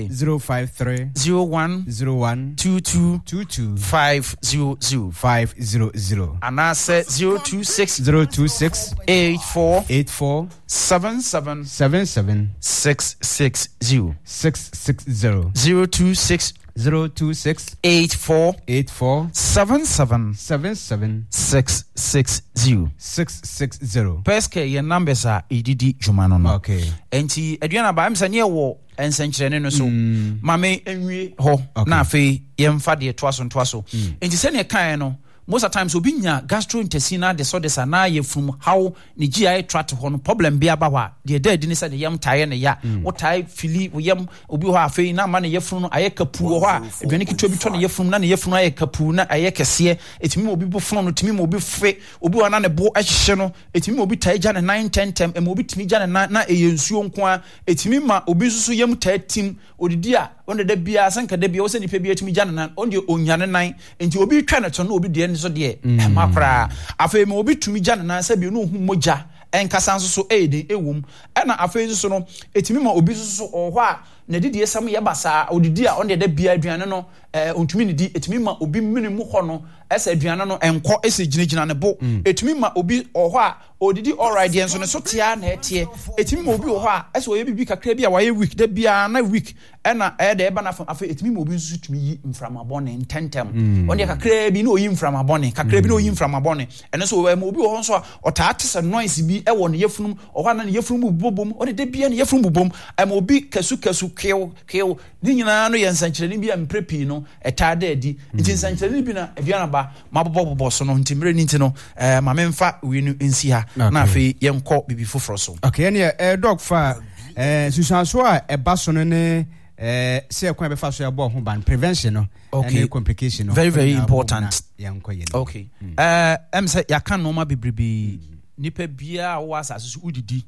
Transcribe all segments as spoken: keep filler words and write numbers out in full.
three zero five three zero one zero one two two two two five zero zero five zero zero. And I said zero two six zero two six eight four eight four seven seven seven seven six six zero six six zero zero two six zero two six eight four eight four seven seven seven seven six six zero six six zero. Peske your numbers are edidi jumano no. Okay. Enti eduana ba amsa nye wo ensenkyerene no so. Mame enwie ho na afi yemfa de toaso toaso. Enti se ne kan no most of the times obi nya gastrointestinal disorders na ye from how ni G I tract ho no problem bia ba wa de dead ni say yam taye ne ya wo taye fili wo yam obi ho afei na ma ne yefunu no aye kapu ho a edwane kitwa bi to ne yefunu na ne yefunu aye kapu na aye kese etimi obi bu funu no timi mo obi fe obi wa na ne bo ahye no etimi obi taye ja ne nine ten tem em obi timi ja ne na na eyensuo nko a etimi ma obi susu yam taye tim odidi a wonde da bia sanka da bia wo se nipa bia timi ja ne nan onde onyane nan enti obi twa ne to no obi de so de e makra afei me obi tumi ja ne nan se bia no hu moja enkasa nso so edi ewum na afei so no etimi ma obi so ohwo a na didi esam ye basa odidi a onde da bia aduane no eh ontumi ne di etimi ma obi mini mu ho no esa aduane no enko ese ginagina ne bo etimi ma obi ohwo a odidi alright ye nso ne so tia na etie etimi ma obi ohwo a esa oye bibi kakra bia waye week da bia na week na eh da eba na afei etimi ma obi nso tumi yi mframabone ntentem onde kakra bi na oyi mframabone kakra bi na oyi mframabone ene so obi ohwo nso otaate se noise bi e wo ne yefunum ohwo na ne yefunum bobom onde da bia ne yefunum bobom am obi kasu kasu keo keo ni nyina no ye nsankyerene bi amprepi no etade adi nti nsankyerene bi na aduana ba mabobobo so no ntimre ni nti no eh ma memfa wi no ensi ha na afi yenko bibi foforo so. Okay, ene eh dog fa eh susanso a eba so no ne eh se ekwan be fa so ebo ho ban prevention no and complication no very very important. Yenko ye. Okay. Eh em say yakan no ma bibribi nipa bia wo asase so udidi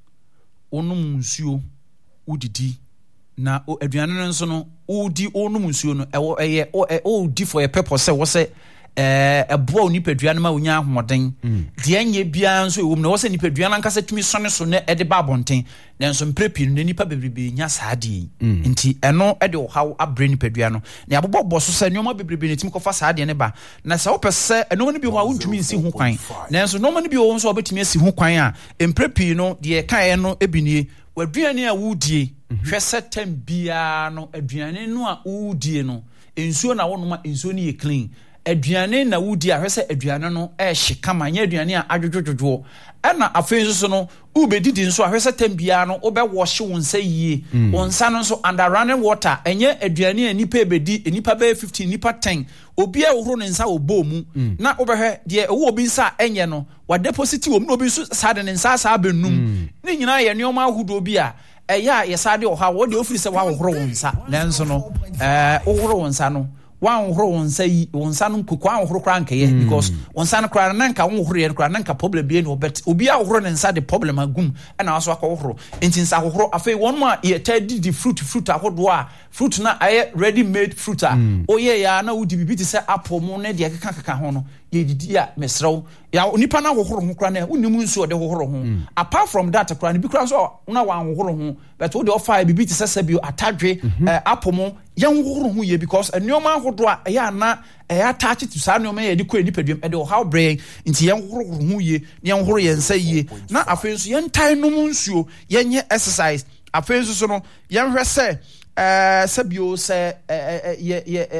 onum nsuo udidi na aduane no nso no udi onum nsuo no ewo eye o di for a purpose wo say eh eboa onipaduane ma onya ahoden de anye bia nso ewom na wo say nipaduane ankasa tumi sone so ne ede ba bonten na nso mprepi no nipa bebrebe nya saade nti eno ede wo haw abre nipaduane no na abobbo so say nyoma bebrebe ne timi kofa saade ne ba na se wo pese eno ne bi ho a wontumi nsi ho kwan na nso no ma ne bi wo nso obetumi asi ho kwan a mprepi no de kan no ebinie waduane a wudie hwese tem bia no aduane no a wudie no ensuo na wonoma ensuo ne ye clean aduane na wudi a hwese aduane no e hyekama nya aduane a adwodwodwo na afenso so no ubedidi nso a hwese tambia no obe wash wonsa yie wonsa no nso under running water enye aduane a nipa ebedi nipa be fifteen nipa ten obi a wohoro ne nsa obomu na obehwe de owo obi nsa enye no wa deposit wo mu obi nso sade ne nsa sa benum ne nyina ye neoma ahudo bi a eya ye sade oha wo de ofiri se wa wohoro wonsa nanso no eh wohoro wonsa no wan horo wonsa yi wonsa no kokwa wan horo kra nkeye because wonsa no kra na nka won horo ye kra na nka problem bi no bet obi a horo ne nsa de problem agum na waso akọ horo enti nsa horo afei won ma ye tadi di fruit fruit ahodo a fruit na aye ready made fruit a oye ya na wudi bibi ti se apple mo ne de keka keka ho no ye didi a mesrew ya onipa na horo ho kra na unimu nso de horo ho apart from that kra ne bi kra so na wan horo ho but wo de offer bibi ti se sabio atadwe apple mo yan horo ho ye because enioma ahodo a ya na e attach to sa no me ye de ko ni padwam e de how brain nti yan horo ho ye yan horo ye nsa ye na afei so yan tai no nsuo yan ye exercise afei so no yan hwɛ sɛ eh sabio sɛ ye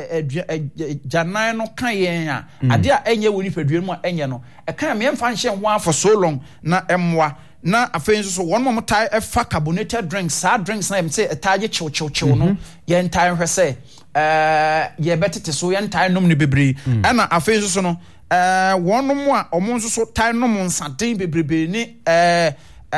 ye janan no kan yen a ade a enye woni padwam a enye no e kan me mfa nhye ho for so long na emwa na afei so one more tie e fa carbonated drinks sa drinks na em say etaje chiw chiw chiw no ye ntai hwɛ sɛ eh ye betete so ye ntai nom ne bebre ana afei so no eh one more a omo nso so tai nom nsaden bebrebe ni eh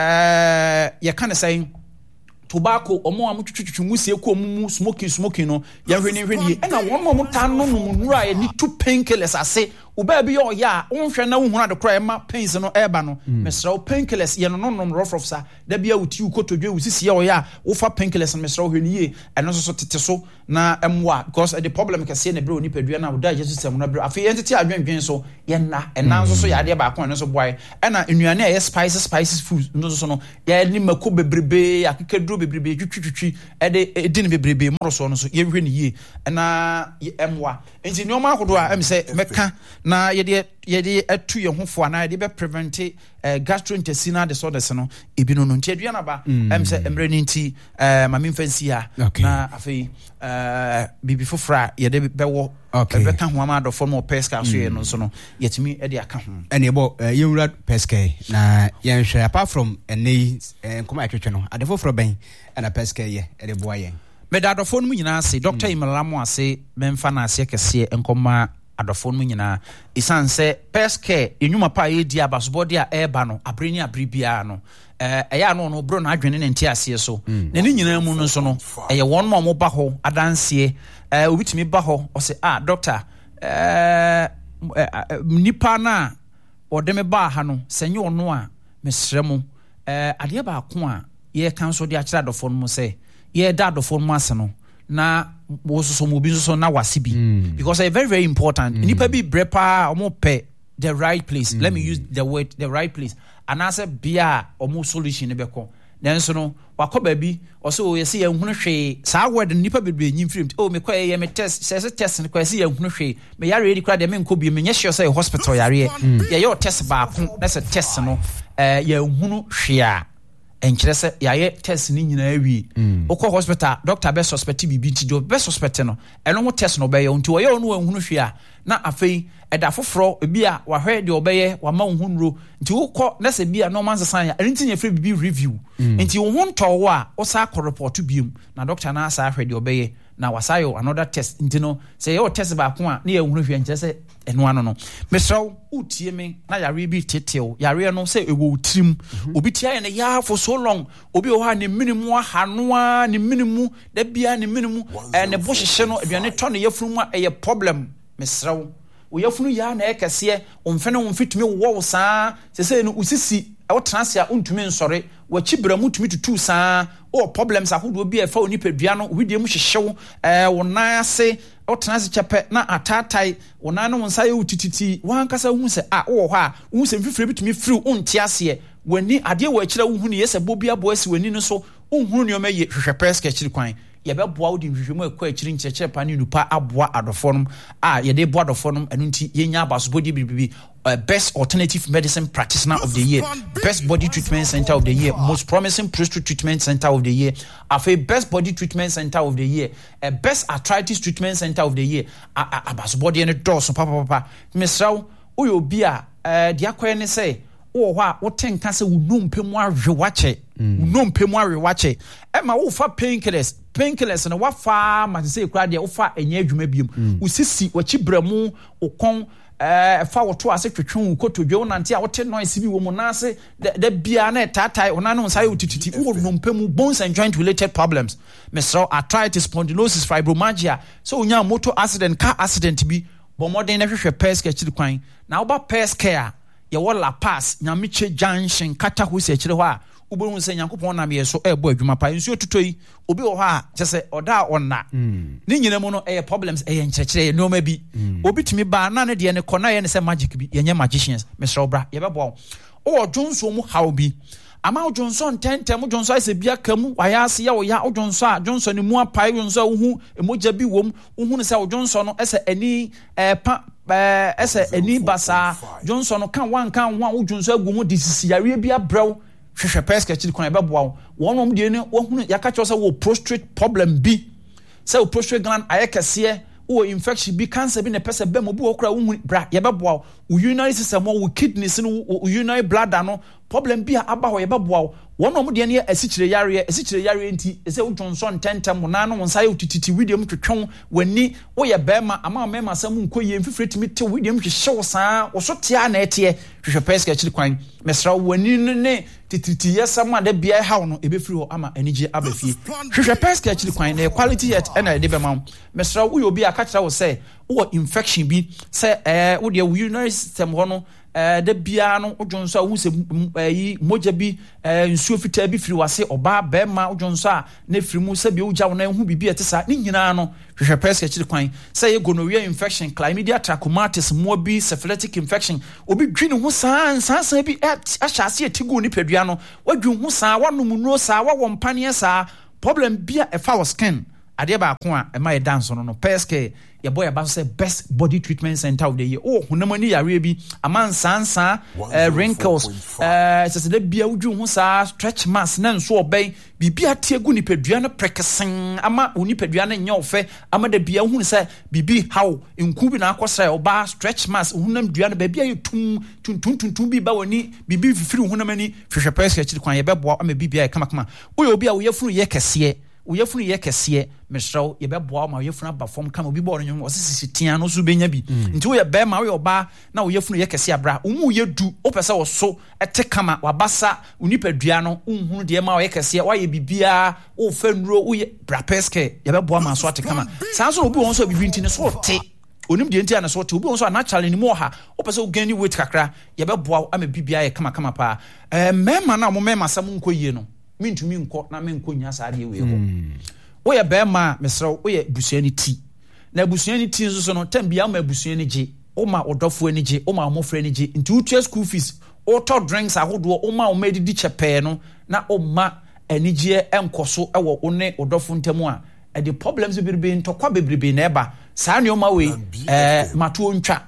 eh ye kan say tobacco omo am twetwetwe musie ko mu smoking smoking no ye hwe ni hwe ni na one more ta nom nura ye ni two painkillers ase oba bi yo ya wonhwe na wohunu adekora e ma pains no eba no mesraw painkillers ye no no no rough sa da bia wuti ukotodwe wusisi ye ya wo fa painkillers no mesraw hwe ni ye eno so so tete so na emwa because the problem ka se na bre oni padua na wo da Jesus sem na bre afi entete adwendwen so ye na ena so so ya de ba kon no so boy ena enuane e spices spices food no so no ya ni mako bebrebe akekaduro bebrebe twitwitwi e de edin bebrebe moro so no so ye hwe ni ye ena emwa enti ni o ma kodo a em se meka na ye de ye de atu ye hofo na ye de be prevent uh, gastrointestinal disorders no ebi no no nti adua na ba em se emre ni nti uh, mami fancy a na afei uh, bibi fofra ye de be wo okay be ka ho ama do form pesca so ye no so no yetimi e de aka ho ene ebo ye wura pesca na ye nhwe apart from ene nkoma atwetwe no ade foforo ben na pesca ye e de boa ye me da do phone mu nyina ase Doctor Imelamo ase memfa na ase kese nkoma adofo no nyina isanse pesca enwuma pa ye di abasobode a eba no abreni abribia no eh eya no no bro na adwene ne ntia ase so na ni nyina mu no so no eye won mo mo ba ho adanse eh obitimi ba ho o se ah doctor eh nipa na odeme ba ha no senye ono a mesrɛ mu eh ade ba ko a ye kan so de a kira adofo no se ye da adofo no ase no na wososo mo bi so na wasibi mm. because it's very very important mm. nipa bi brepa omo pe the right place mm. let me use the word the right place and answer bia omo solution be ko then so no wakoba bi o so ye se ye hunu hwe sa word nipa bebre nyim film oh me kwa ye me test se se test ne kwa se ye hunu hwe me yare edi kwa de me nko bi me nye sure say hospital yare mm. ye yo test ba ko na se test no eh ye hunu hwe a enkyere se yaye test ni nyina awie okọ hospital doctor be suspect bibi ti do be suspect no eno mo test no be ye nti wo ye no ehunu hwe a na afei eda foforo ebi a wa hwe de obeye wa ma hunro nti ukọ na se bia no man sesan ya enti nya free bibi review nti wo hunto wo a o sa ko report biom na doctor na sa hwe de obeye na wasayo another test nti no se ye o test ba ko a na ye hunu hwe nkyere se eno ano no mesraw utie me na yare bi tetew yare no se ewo utrim obi tia ye na ya for so long obi o ha ne minimu ahano a ne minimu da bia ne minimu eh ne bo hyehye no aduane to ne yafunu a eye problem mesraw wo yafunu ya na ekese omfe ne omfitumi wo saa se se no usisi wo transia untumi nsore wachibra mutumi tutu saa o problems ahodo bi e fa onipadua no widie mu hyehyew eh wo nan ase o transi chepe na atatai wo nan no nsa ye utititi wankasa hu se ah wo ho a hu se mfifire bitumi firi unti ase wani ade wo akira hu ne yese bobia bo asi wani no so unhunu ne o ma ye hwehwe peska akiri kwan ye be boa wodi hwehwemu akwa akiri nkyekye pa ne nupa aboa adofonom a ye de boa adofonom enu nti yenya abasobodi bibibi uh, best alternative medicine practitioner of the year, best body treatment center of the year, most promising prostate treatment center of the year, afa best body treatment center of the year, uh, best arthritis treatment center of the year. Abasobodi ne doso papa papa mesraw oyo bia uh, dia kwa ne say wo ho a wo tenka se wo nompemu ahwewache nompemu ahwewache e ma wo fa painkillers painkillers na wa fa ma se kura de wo fa enya adwuma biom wo sisi wachi bramu okon eh fa wo to ase twetwe wo kotodwe wo nante a wo te noise bi wo mu na ase da bia na tatai wo na no nsa ye utititi wo nompemu bones and joint related problems mesro arthritis spondylosis fibromyalgia so onya motor accident car accident bi bo modern na hwehwe peska chiri kwan na wo ba peska ye wo la pass nyamiche junction kata ho se akire ho a ubonu se nyankopon na me so ebo adwuma pa nsu otutoi obi wo ha kyese oda onna ni nyina mu no eh problems eh nkyekire no ma bi obi tumi ba na ne de ne kona ye ne se magic bi ye nya magicians mesra obra ye bebo o Johnson mu haw bi ama Johnson tentem Johnson ase bia kamu waya ase ya wo ya Johnson Johnson ni mu apai Johnson uhu emoja bi wom uhu ne se Johnson no ese ani eh pa eh ese ani basa Johnson no kan wan kan wan Johnson agu mu disisi yare bia brew hwehwe peska chiri kon ebeboa wonom de ne wo hunu yaka se wo prostate problem bi se wo prostate gland ayekase wo infection bi cancer bi ne pese be mo bi wo kura wo bra yebeboa wo urinary system wo kidneys no wo urinary bladder no problem bi aba ho yebeboa One of the near a situation area, a situation area, and say Johnson tentem monano on side to William to chon when ni or ya bema among memma some quay and free to meet to William to show sa or so tiana etier, which a pesca actually quine. Mesra when you ne titi yes someone de beer how no ebe free or ama energy abefi. Which a pesca actually quine a quality at and I deba mount. Mesra will be a catcher will say, or infection be say eh would you know some one. Eh de bia no odwonso a wo se yi moja bi eh nsuo fitaa bi firi wase oba ba ma odwonso a na firi mu se bi ogya wona hu bibi etesa ni nyina no hwehwe pesa kiri kwan se ye gonorrhea infection chlamydia trachomatis mo bi syphilitic infection obi dwine ho saa saa bi ahyase etigu ni padua no wadwu ho saa wanom nuo saa wawo mpane saa problem bia e fa wo skin ade ba ko a e ma ye dance no no peske your boy about say best body treatment center of the year. Oh, hunamani yare bi aman sansa uh, wrinkles uh says the bia udwu ho sa stretch marks na nso obey bibia tiegu ni pedua no prekesen ama oni pedua no nya ofe ama da bia hu say bibi how nku bi na akosra oba stretch marks hunam dua no ba bia yetum tuntun tuntun bi ba woni bibi fifiri hunamani hwehwe pesa kiri kwan ye beboa ama bibia ye kama kama oye obi a wo yefunu ye kese uyefunu ye kese mesraw ye beboa ma uyefunu aba form kama obi bo no nyo osisi tian no so benya bi nti uye be ma uye oba na uyefunu ye kese abra umu ye du opese wo so ete kama wabasa unipadua no unhunu de ma ye kese wa ye bibia o fenuro uye bra peske ye beboa ma so ate kama san so obi won so bibi nti ne so te onim de nti ana so te obi won so naturally ni mo ha opese o gani weight kakra ye beboa ama bibia ye kama kama pa eh mema na mo mema sam nko yie no mintumi nko na menko nya saade we ho wo ye be ma mesrew wo ye busuani ti na busuani ti nso so no tambia ma busuani gi o ma odofo ani gi o ma amofra ani gi nti utua school fees o to drinks ahodo o ma o ma didi chepe no na o ma anigie enkoso e wo one odofo ntamu a e the problems bebrebe ntokwa bebrebe na eba saa ne o ma we eh mato ntwa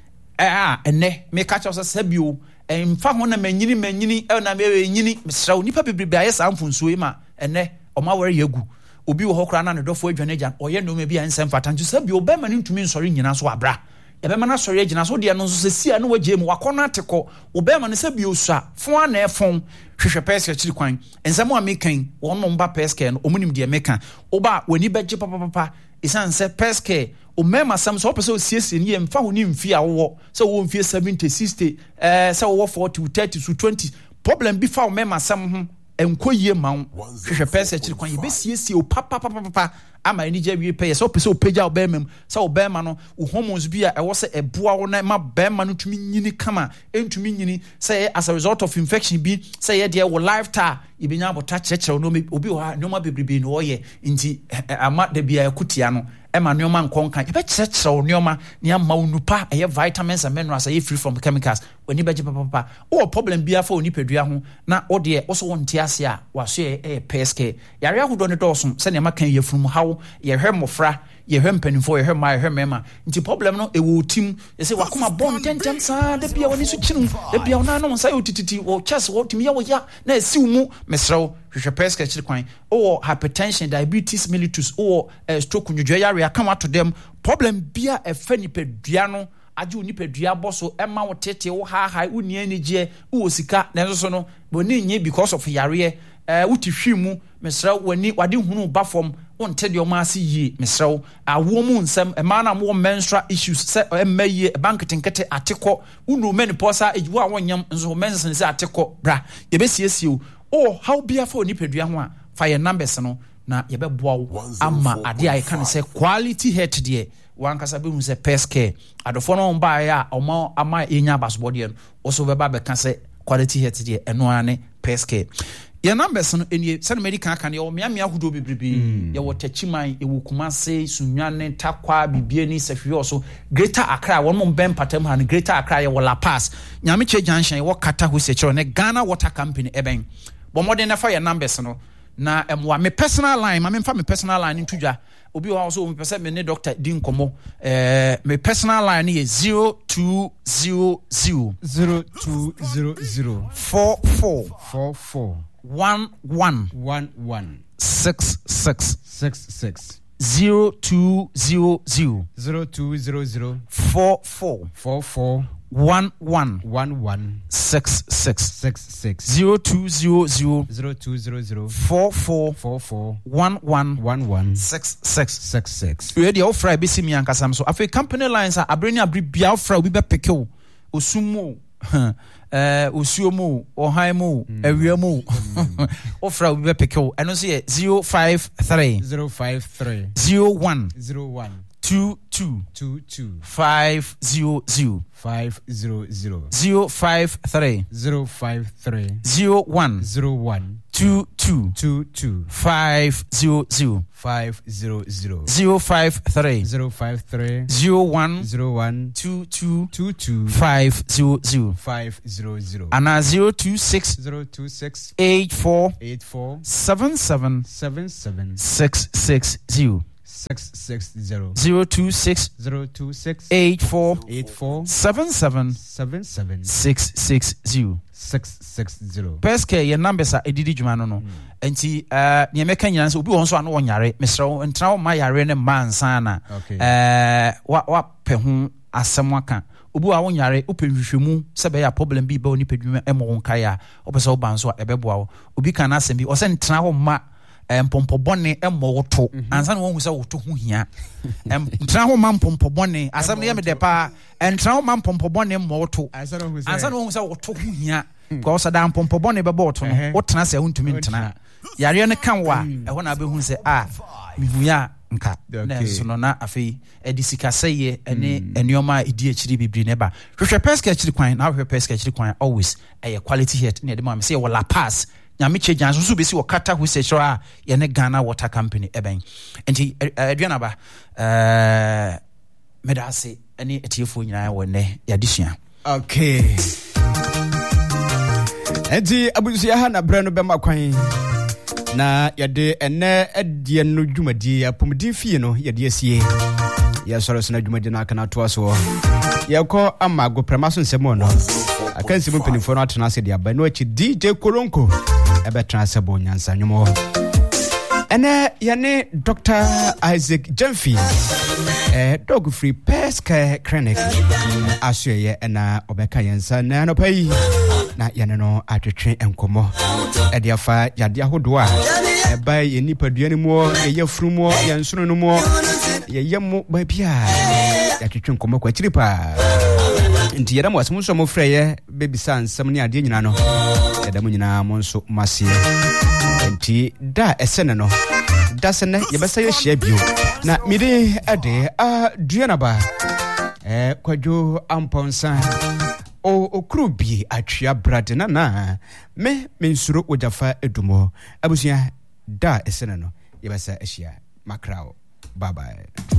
eh ah ene me catch us sabio emfa ho na manyini manyini e na me nyini mesraw nipa bebrebe aye saa mfunsuo ma ene o ma wore yagu obi wo hokra na ne dofo adwane gyan oye no me bia nsem fata ntu sabio be ma ne ntumi nsori nyina so abra ebe ma na sori agina so de no nso sesia no waje mu wakona ateko obe ma ne sabio sua fo na efon hwehwe peska kiri kwan ensamo a mekan wonno mba peska no omunim de meka oba wani beje papa papa isan se peska o mema sam so pese o siesie ne mfa ho ni mfi a wo se wo mfi seventy sixty eh se wo forty thirty to twenty problem bi fa o mema sam ho enkoyie ma wo hwehwe peska kiri kwan be siesie o papa papa papa ama ni je wie pay so pese o pagya o bemem se o bema no o hormones bi a e wo se eboa wo na ma bema no tumi nyini kama entumi nyini say as a result of infection bi say ye de wo lifestyle ibenya abota cheche no obi ho no ma bebrebe no oye nti ama de bia akutia no ema nneoma nkonkan ebe cheche nneoma ne ama unupa eye vitamins and minerals are free from chemicals when beje papa o problem bia fa oni padua ho na o de wo so wonte ase a waso e peske yare ahodo ne dɔɔso se ne makan yefrum hawo ye hwɛ mofra ye hwɛ mpanimfo ye hwɛ ma ye hwɛ mema nti problem no e wo tim ye se wakoma bon tentem saa de bia woni so kyinu de bia wona no nsa yo tititi wo chest wo timi ya wo ya na esiw mu mesrew hwehwɛ peske kyiri kwan o hypertension diabetes mellitus o stroke nyudwe yare aka wato dem problem bia e fa ni padua no aju ni padua boso ema wo tete wo ha ha uni anigye wo sika na so no boni nye because of yare eh wuti hwimu mesrew wani wade hunu ba fom wonte de o ma se yi mesrew awo mu nsem e ma na mo menstrual issues se emaye bank tinkete ateko unu menopause ejiwo a wonyam nso mensen se ateko bra ye besiesie o how bia for ni padua ho a fa ye numbers no na ye beboa wo ama ade a kan se quality health de wan kasa be hu se pest care adofo no mba ya oma ama enya basobode no oso beba be kan se quality health de eno ane pest care your numbers no eni se medical kan ye o miamia hudo bebrebe ye wo tachiman e wo kumase sunwane takwa bibie ni sehwe oso Greater Accra won mo ben patam han Greater Accra ye wo La Paz nyame che junction wo kata ho se chero ne Ghana Water Company eben bo modern na fa your numbers no na emwa me personal line ma me mfa me personal line ntudwa obi wa so me pese me ne doctor din komo eh me personal line is zero two zero zero zero two zero zero four four four four one one one one six six six six zero two zero zero zero two zero zero four four four four one one one one six six six six zero two zero zero zero two zero zero four four four four one one one one six six six six. We dey offer be see me ankasam so afi company lines a abreni abri bia offer obi be pick o osumo eh osuomo ohaimo ewiamo offer obi be pick o eno say zero five three zero five three zero one zero one two two two two five zero zero five zero zero zero five three zero five three zero one zero one two two two two five zero zero five zero zero zero five three zero five three zero one zero one two two two two five zero zero five zero zero and a zero two six zero two six eight four eight four seven seven seven seven six six zero six six zero zero two six zero two six eight four eight four seven seven seven seven six six zero six six zero. Peske ye numbers a edidi djuma no no enti eh ne meka nyina so obi won so ano wonyare mesrew ntra wo ma yare ne mansa na eh wa wa pe ho asem aka obi wa wonyare openhwehwemu se be ya problem bi ba oni pedwuma emo wonkai a opese wo ban so ebeboa wo obi kan asem bi o se ntra ho ma mpompobone emoto ansa na won hu se woto ho hia ntra ho ma mpompobone asem ne me de pa ntra ho ma mpompobone emoto ansa na won hu se woto ho hia ko so da mpompobone be boto no wotena se wontumi ntena yare ne kan wa eho na be hu se ah mihu ya nka na so no na afi edisika seye ene enioma edi akiri bibiri neba hwehwe peska akiri kwan na hwehwe peska akiri kwan always eh quality hit ne de ma me se wala pass nyame chejan so so be si wakata hu se chira ye ne Ghana Water Company eben enti aduana ba eh medase ene etiefo nyina wo ne yadesua. Okay. Enti abusia ha na bre no be makwan na yade ene adie no dwumadi apomdi fie no yade asie ya soro sona dwumadi na kana to aso yekọ ama go premaso nsemo no akansi mu penifo no atena ase dia ba no achi D J Kolonko ebe transebo nyansa nwomo ene yane Doctor Isaac Jemfi eh dog free pest care clinic asye ena obeka yensa na no pai na yane no atwetwe enkomo e dia fa yade ahodo a e ba ye nipadua ni mo ye yafrumo ye nsono no mo ye yemo ba bia ya twetwe enkomo kwa chiripa nti yada mo asemu so mo freye baby sansam ni ade nyina no yada mo nyina mo nso masie nti da esene no da sene ye besa ye hia bio na mire ade a duana ba eh kwadwo amponsa o okrubi atwia brade na na me mensuro ojafa edumo abusia da esene no ye besa hia makrao bye bye.